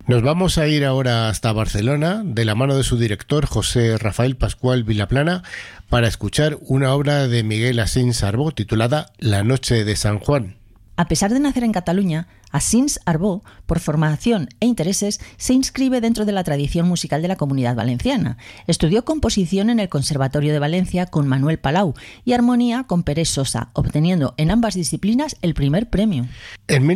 Nos vamos a ir ahora hasta Barcelona, de la mano de su director, José Rafael Pascual Vilaplana, para escuchar una obra de Miguel Asins Arbó titulada La noche de San Juan. A pesar de nacer en Cataluña, Asins Arbó, por formación e intereses, se inscribe dentro de la tradición musical de la Comunidad Valenciana. Estudió composición en el Conservatorio de Valencia con Manuel Palau y armonía con Pérez Sosa, obteniendo en ambas disciplinas el primer premio. En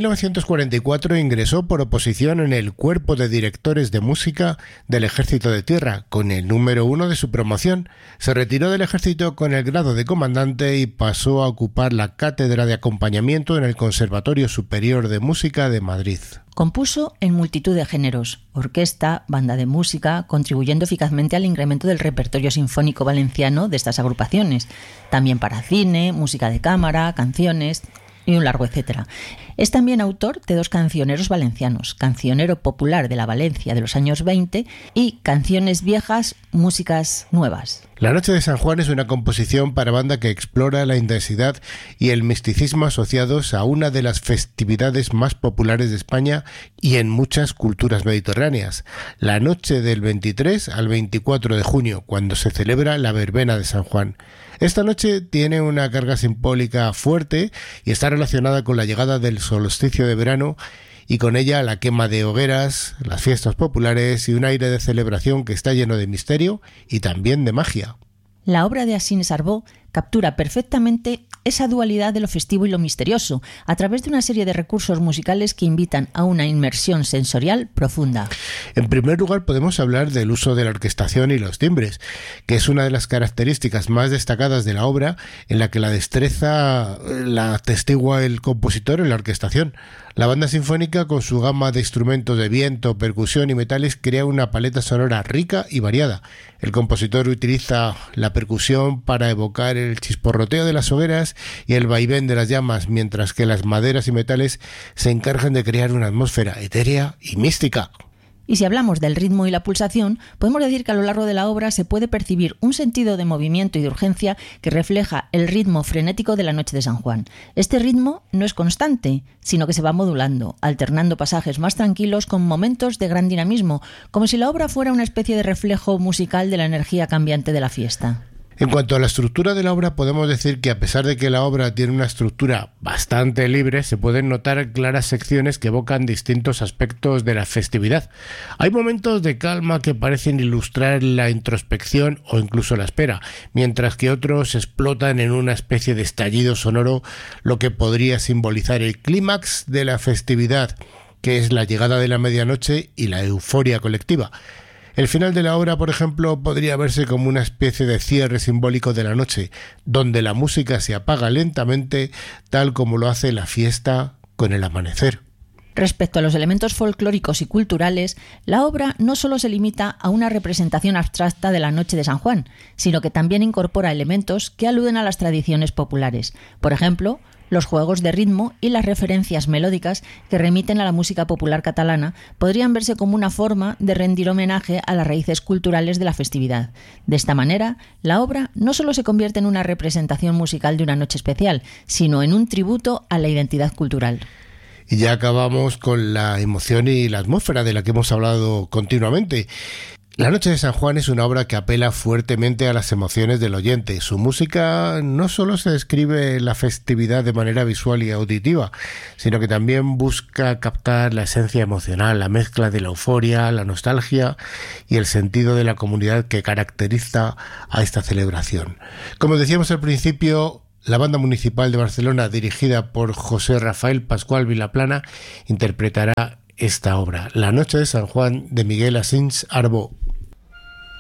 1944 ingresó por oposición en el Cuerpo de Directores de Música del Ejército de Tierra, con el número 1 de su promoción. Se retiró del ejército con el grado de comandante y pasó a ocupar la cátedra de acompañamiento en el Conservatorio Superior de Música de Madrid. Compuso en multitud de géneros, orquesta, banda de música, contribuyendo eficazmente al incremento del repertorio sinfónico valenciano de estas agrupaciones, también para cine, música de cámara, canciones y un largo etcétera. Es también autor de 2 cancioneros valencianos, Cancionero Popular de la Valencia de los años 20 y Canciones Viejas, Músicas Nuevas. La Noche de San Juan es una composición para banda que explora la intensidad y el misticismo asociados a una de las festividades más populares de España y en muchas culturas mediterráneas, la noche del 23 al 24 de junio, cuando se celebra la verbena de San Juan. Esta noche tiene una carga simbólica fuerte y está relacionada con la llegada del solsticio de verano y con ella la quema de hogueras, las fiestas populares y un aire de celebración que está lleno de misterio y también de magia. La obra de Asins Arbó captura perfectamente esa dualidad de lo festivo y lo misterioso, a través de una serie de recursos musicales que invitan a una inmersión sensorial profunda. En primer lugar, podemos hablar del uso de la orquestación y los timbres, que es una de las características más destacadas de la obra, en la que la destreza la atestigua el compositor en la orquestación. La banda sinfónica, con su gama de instrumentos de viento, percusión y metales, crea una paleta sonora rica y variada. El compositor utiliza la percusión para evocar el chisporroteo de las hogueras y el vaivén de las llamas, mientras que las maderas y metales se encargan de crear una atmósfera etérea y mística. Y si hablamos del ritmo y la pulsación, podemos decir que a lo largo de la obra se puede percibir un sentido de movimiento y de urgencia que refleja el ritmo frenético de la Noche de San Juan. Este ritmo no es constante, sino que se va modulando, alternando pasajes más tranquilos con momentos de gran dinamismo, como si la obra fuera una especie de reflejo musical de la energía cambiante de la fiesta. En cuanto a la estructura de la obra, podemos decir que a pesar de que la obra tiene una estructura bastante libre, se pueden notar claras secciones que evocan distintos aspectos de la festividad. Hay momentos de calma que parecen ilustrar la introspección o incluso la espera, mientras que otros explotan en una especie de estallido sonoro, lo que podría simbolizar el clímax de la festividad, que es la llegada de la medianoche y la euforia colectiva. El final de la obra, por ejemplo, podría verse como una especie de cierre simbólico de la noche, donde la música se apaga lentamente, tal como lo hace la fiesta con el amanecer. Respecto a los elementos folclóricos y culturales, la obra no solo se limita a una representación abstracta de la Noche de San Juan, sino que también incorpora elementos que aluden a las tradiciones populares. Por ejemplo, los juegos de ritmo y las referencias melódicas que remiten a la música popular catalana podrían verse como una forma de rendir homenaje a las raíces culturales de la festividad. De esta manera, la obra no solo se convierte en una representación musical de una noche especial, sino en un tributo a la identidad cultural. Y ya acabamos con la emoción y la atmósfera de la que hemos hablado continuamente. La Noche de San Juan es una obra que apela fuertemente a las emociones del oyente. Su música no solo se describe la festividad de manera visual y auditiva, sino que también busca captar la esencia emocional, la mezcla de la euforia, la nostalgia y el sentido de la comunidad que caracteriza a esta celebración. Como decíamos al principio, la Banda Municipal de Barcelona, dirigida por José Rafael Pascual Vilaplana, interpretará esta obra, La Noche de San Juan, de Miguel Asins Arbó.